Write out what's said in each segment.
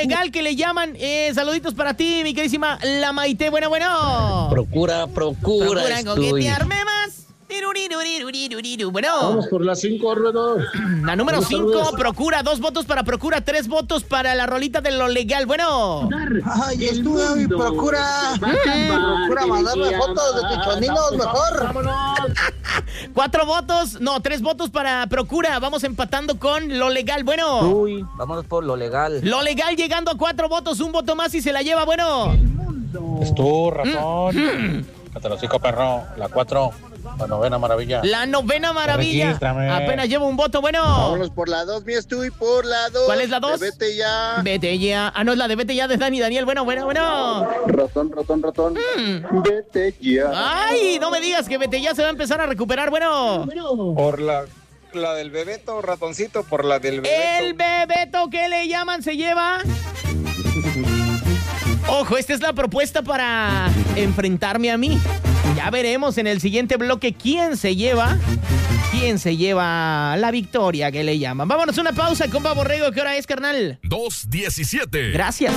legal que le llaman. Saluditos para ti, mi queridísima La Maite. Bueno. Procura coquetearme más. Bueno. Vamos por la 5, Ruedo. La número 5, Procura. 2 votos para Procura, 3 votos para la rolita de lo legal. Bueno. Ay, estuve y Procura mandarme fotos de chichoninos mejor. Vámonos. 4 votos, no, 3 votos para Procura. Vamos empatando con lo legal. Bueno. Uy, vámonos por lo legal. Lo legal llegando a 4 votos, 1 voto más y se la lleva. Bueno. Es tú, ratón. Catalocico, perro. La 4. La novena maravilla. La novena maravilla. Regístrame. Apenas llevo un voto, bueno. Vámonos por la 2, mi Estuy, por la 2. ¿Cuál es la 2? Vete ya. Vete ya. Ah, no, es la de Vete ya de Daniel. Bueno. Ratón. Vete ya. Ay, no me digas que Vete ya se va a empezar a recuperar, bueno. Por la del Bebeto, ratoncito, por la del Bebeto. El Bebeto que le llaman se lleva. Ojo, esta es la propuesta para enfrentarme a mí. Ya veremos en el siguiente bloque quién se lleva la victoria que le llaman. Vámonos a una pausa, compa Borrego. ¿Qué hora es, carnal? 2:17. Gracias.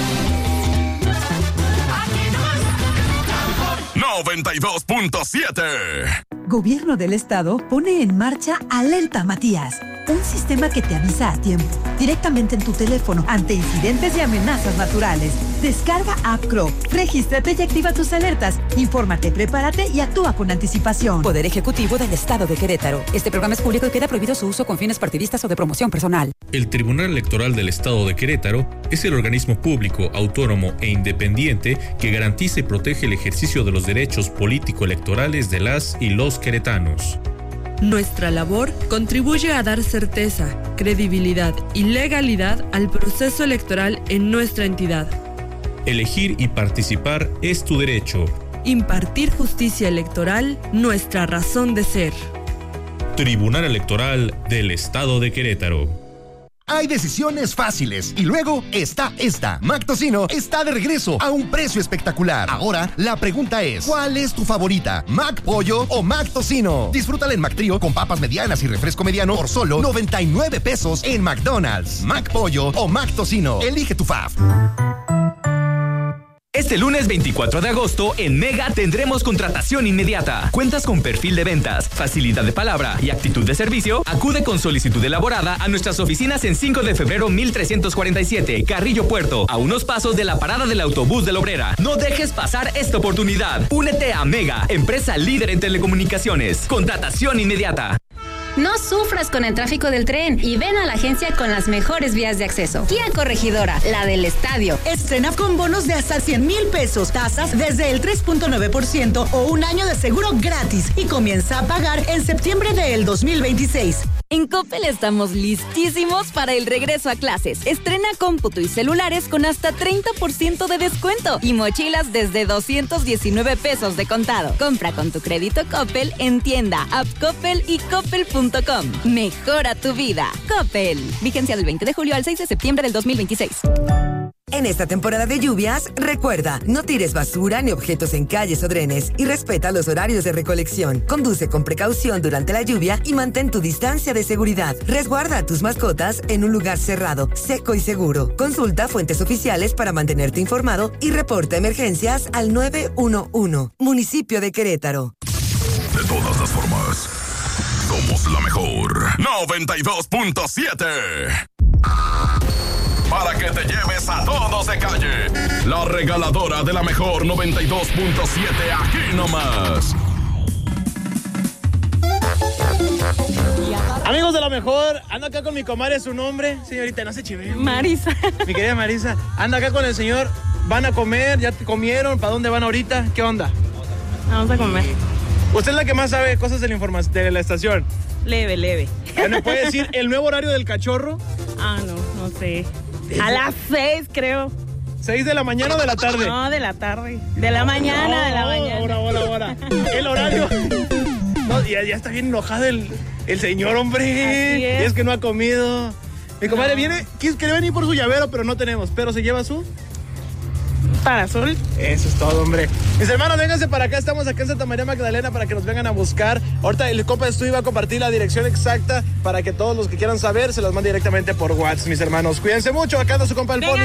92.7. Gobierno del Estado pone en marcha Alerta Matías, un sistema que te avisa a tiempo, directamente en tu teléfono, ante incidentes y amenazas naturales. Descarga App Crow, regístrate y activa tus alertas. Infórmate, prepárate y actúa con anticipación. Poder Ejecutivo del Estado de Querétaro. Este programa es público y queda prohibido su uso con fines partidistas o de promoción personal. El Tribunal Electoral del Estado de Querétaro es el organismo público, autónomo e independiente que garantiza y protege el ejercicio de los derechos político-electorales de las y los queretanos. Nuestra labor contribuye a dar certeza, credibilidad y legalidad al proceso electoral en nuestra entidad. Elegir y participar es tu derecho. Impartir justicia electoral, nuestra razón de ser. Tribunal Electoral del Estado de Querétaro. Hay decisiones fáciles y luego está esta. Mac Tocino está de regreso a un precio espectacular. Ahora la pregunta es, ¿cuál es tu favorita? ¿Mac Pollo o Mac Tocino? Disfrútala en Mac Trío con papas medianas y refresco mediano por solo 99 pesos en McDonald's. Mac Pollo o Mac Tocino. Elige tu fave. Este lunes 24 de agosto en Mega tendremos contratación inmediata. ¿Cuentas con perfil de ventas, facilidad de palabra y actitud de servicio? Acude con solicitud elaborada a nuestras oficinas en 5 de febrero 1347, Carrillo Puerto, a unos pasos de la parada del autobús de la Obrera. No dejes pasar esta oportunidad. Únete a Mega, empresa líder en telecomunicaciones. Contratación inmediata. No sufras con el tráfico del tren y ven a la agencia con las mejores vías de acceso. Kia Corregidora, la del estadio. Estrena con bonos de hasta 100,000 pesos, tasas desde el 3.9% o un año de seguro gratis y comienza a pagar en septiembre del 2026. En Coppel estamos listísimos para el regreso a clases. Estrena cómputo y celulares con hasta 30% de descuento y mochilas desde 219 pesos de contado. Compra con tu crédito Coppel en tienda, app Coppel y coppel.com. Mejora tu vida. Coppel. Vigencia del 20 de julio al 6 de septiembre del 2026. En esta temporada de lluvias, recuerda, no tires basura ni objetos en calles o drenes y respeta los horarios de recolección. Conduce con precaución durante la lluvia y mantén tu distancia de seguridad. Resguarda a tus mascotas en un lugar cerrado, seco y seguro. Consulta fuentes oficiales para mantenerte informado y reporta emergencias al 911. Municipio de Querétaro. De todas las formas, somos la mejor. 92.7. Para que te lleves a todos de calle. La regaladora de la mejor 92.7, aquí nomás. Amigos de la mejor, ando acá con mi comadre, su nombre, señorita, no se chive. Marisa. Mi querida Marisa, ando acá con el señor, van a comer, ya comieron, ¿para dónde van ahorita? ¿Qué onda? Vamos a comer. Usted es la que más sabe cosas de de la estación. Leve. ¿Me puede decir el nuevo horario del cachorro? No sé. A las 6, creo. ¿6 de la mañana o de la tarde? No, de la tarde. De la mañana, de la mañana. Ahora. El horario. No, ya está bien enojado el señor, hombre. Así es. Y es que no ha comido. Mi comadre viene, quiere venir por su llavero, pero no tenemos. Pero se lleva su parasol. Eso es todo, hombre. Mis hermanos, vénganse para acá. Estamos acá en Santa María Magdalena para que nos vengan a buscar. Ahorita el compa de estudio va a compartir la dirección exacta para que todos los que quieran saber se las mande directamente por WhatsApp, mis hermanos. Cuídense mucho. Acá anda su compa el Pony.